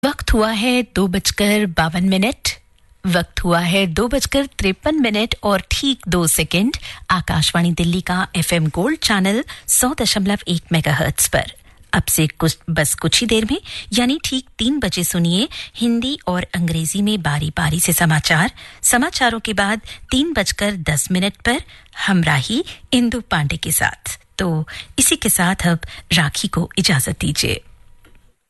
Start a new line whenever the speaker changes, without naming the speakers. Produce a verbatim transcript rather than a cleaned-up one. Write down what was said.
वक्त हुआ है दो बजकर बावन मिनट वक्त हुआ है दो बजकर तिरपन मिनट और ठीक दो सेकंड। आकाशवाणी दिल्ली का एफएम गोल्ड चैनल सौ दशमलव एक मेगाहर्ट्ज पर अब से कुछ बस कुछ ही देर में यानी ठीक तीन बजे सुनिए हिंदी और अंग्रेजी में बारी-बारी से समाचार। समाचारों के बाद तीन बजकर दस मिनट पर हमराही इंदु पांडे के साथ। तो इसी के साथ अब राखी को इजाजत दीजिए।